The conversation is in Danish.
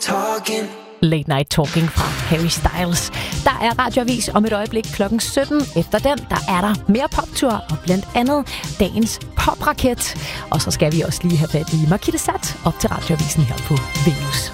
talking. Late Night Talking fra Harry Styles. Der er radioavis om et øjeblik klokken 17. Efter den, der er der mere poptur og blandt andet dagens popraket. Og så skal vi også lige have fat i Markette Sat op til radioavisen her på Venus.